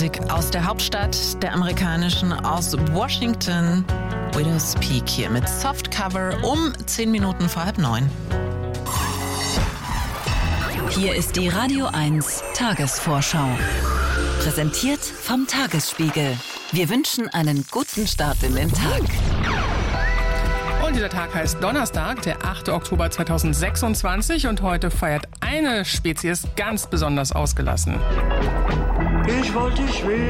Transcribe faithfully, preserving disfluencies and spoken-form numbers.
Musik aus der Hauptstadt der amerikanischen, aus Washington. Widow's Peak hier mit Softcover um zehn Minuten vor halb neun. Hier ist die Radio eins Tagesvorschau. Präsentiert vom Tagesspiegel. Wir wünschen einen guten Start in den Tag. Und dieser Tag heißt Donnerstag, der achte Oktober zweitausendsechsundzwanzig, und heute feiert eine Spezies ganz besonders ausgelassen. Ich wollte schwer